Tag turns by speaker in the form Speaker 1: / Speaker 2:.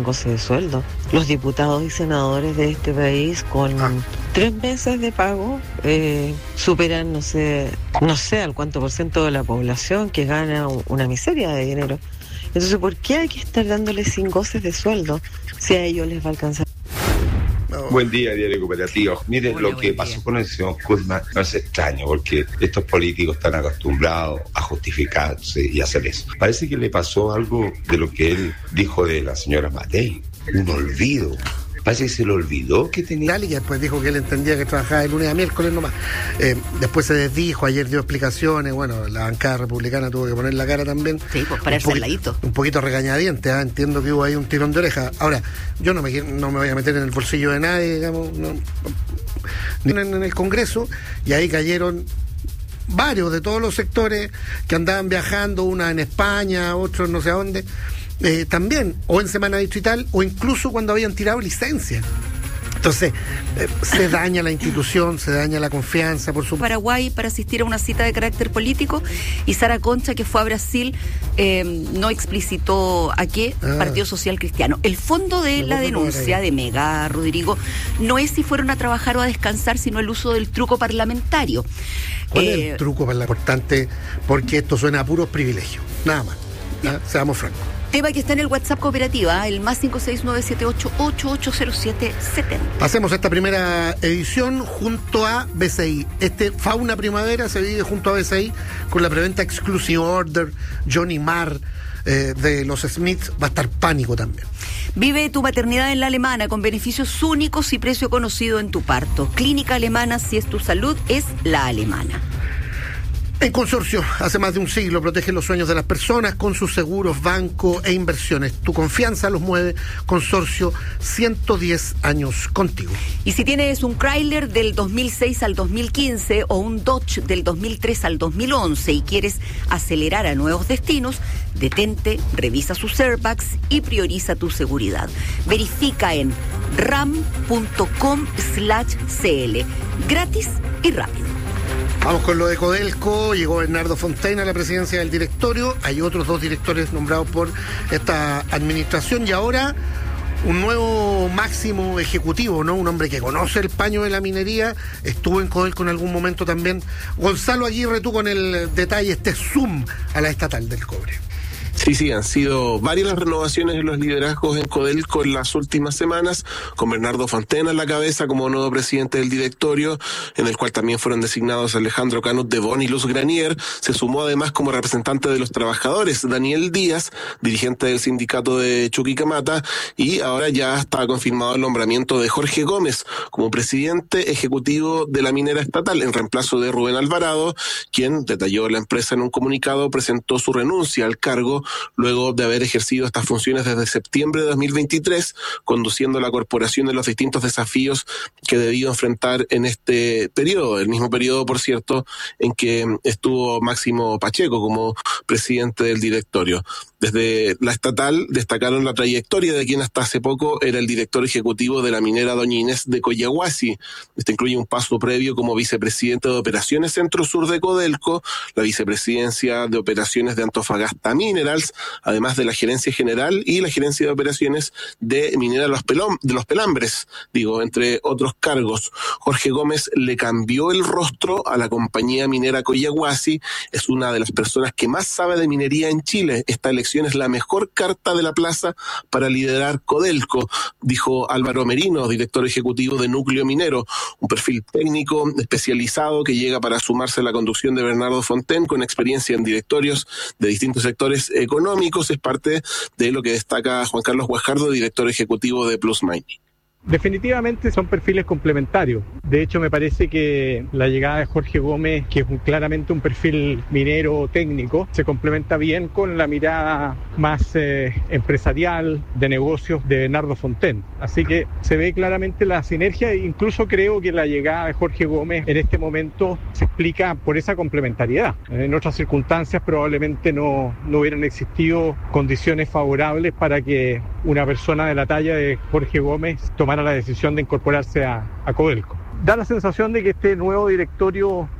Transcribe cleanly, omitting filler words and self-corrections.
Speaker 1: goce de sueldo. Los diputados y senadores de este país con 3 meses de pago superan, no sé al cuánto por ciento de la población que gana una miseria de dinero. Entonces, ¿por qué hay que estar dándoles sin goces de sueldo si a ellos les va a alcanzar?
Speaker 2: Buen día, Diario Cooperativo. Miren,
Speaker 3: Hola,
Speaker 2: lo que pasó con el señor Kuzma no es extraño, porque estos políticos están acostumbrados a justificarse y hacer eso. Parece que le pasó algo de lo que él dijo de la señora Matei, un olvido. Parece que se le olvidó que tenía...
Speaker 4: Y después dijo que él entendía que trabajaba de lunes a miércoles nomás. Después se desdijo, ayer dio explicaciones, bueno, la bancada republicana tuvo que poner la cara también.
Speaker 3: Sí, pues pararse al ladito.
Speaker 4: Un poquito regañadiente, entiendo que hubo ahí un tirón de oreja. Ahora, yo no me voy a meter en el bolsillo de nadie, digamos, en el Congreso, y ahí cayeron varios de todos los sectores que andaban viajando, una en España, otros no sé a dónde. También, o en semana distrital, o incluso cuando habían tirado licencia. Entonces, se daña la institución, se daña la confianza, por supuesto.
Speaker 3: Paraguay para asistir a una cita de carácter político, y Sara Concha, que fue a Brasil, no explicitó a qué Partido Social Cristiano. El fondo de la denuncia de Mega, Rodrigo, no es si fueron a trabajar o a descansar, sino el uso del truco parlamentario.
Speaker 4: ¿Cuál es el truco parlamentario? Porque esto suena a puros privilegios, nada más. Seamos francos.
Speaker 3: Tema que está en el WhatsApp Cooperativa, el más 56978880770.
Speaker 4: Hacemos esta primera edición junto a BCI. Fauna Primavera se vive junto a BCI con la preventa Exclusive Order, Johnny Marr, de los Smiths. Va a estar Pánico también.
Speaker 3: Vive tu maternidad en La Alemana con beneficios únicos y precio conocido en tu parto. Clínica Alemana, si es tu salud, es La Alemana.
Speaker 4: En Consorcio, hace más de un siglo, protege los sueños de las personas con sus seguros, banco e inversiones. Tu confianza los mueve. Consorcio, 110 años contigo.
Speaker 3: Y si tienes un Chrysler del 2006 al 2015 o un Dodge del 2003 al 2011 y quieres acelerar a nuevos destinos, detente, revisa sus airbags y prioriza tu seguridad. Verifica en ram.com/cl. Gratis y rápido.
Speaker 4: Vamos con lo de Codelco. Llegó Bernardo Fontaine a la presidencia del directorio. Hay otros 2 directores nombrados por esta administración y ahora un nuevo máximo ejecutivo, ¿no? Un hombre que conoce el paño de la minería, estuvo en Codelco en algún momento también. Gonzalo Aguirre, tú con el detalle, zoom a la estatal del cobre.
Speaker 5: Sí, han sido varias las renovaciones en los liderazgos en Codelco en las últimas semanas, con Bernardo Fontaine a la cabeza como nuevo presidente del directorio, en el cual también fueron designados Alejandro Canut de Bon y Luz Granier. Se sumó además como representante de los trabajadores Daniel Díaz, dirigente del sindicato de Chuquicamata, y ahora ya está confirmado el nombramiento de Jorge Gómez como presidente ejecutivo de la minera estatal, en reemplazo de Rubén Alvarado, quien, detalló la empresa en un comunicado, presentó su renuncia al cargo luego de haber ejercido estas funciones desde septiembre de 2023, conduciendo la corporación en los distintos desafíos que debió enfrentar en este periodo, el mismo periodo, por cierto, en que estuvo Máximo Pacheco como presidente del directorio. Desde la estatal destacaron la trayectoria de quien hasta hace poco era el director ejecutivo de la minera Doña Inés de Collahuasi. Este incluye un paso previo como vicepresidente de Operaciones Centro Sur de Codelco, la vicepresidencia de Operaciones de Antofagasta Minerals, además de la gerencia general y la gerencia de operaciones de Minera de los Pelambres, entre otros cargos. Jorge Gómez le cambió el rostro a la compañía minera Collahuasi. Es una de las personas que más sabe de minería en Chile. Esta elección es la mejor carta de la plaza para liderar Codelco, dijo Álvaro Merino, director ejecutivo de Núcleo Minero, un perfil técnico especializado que llega para sumarse a la conducción de Bernardo Fontaine con experiencia en directorios de distintos sectores económicos. Es parte de lo que destaca Juan Carlos Guajardo, director ejecutivo de Plus Mining.
Speaker 6: Definitivamente son perfiles complementarios. De hecho, me parece que la llegada de Jorge Gómez, que es claramente un perfil minero técnico, se complementa bien con la mirada más empresarial, de negocios de Bernardo Fontaine. Así que se ve claramente la sinergia e incluso creo que la llegada de Jorge Gómez en este momento se explica por esa complementariedad. En otras circunstancias probablemente no hubieran existido condiciones favorables para que una persona de la talla de Jorge Gómez tomara la decisión de incorporarse a Codelco. Da la sensación de que este nuevo directorio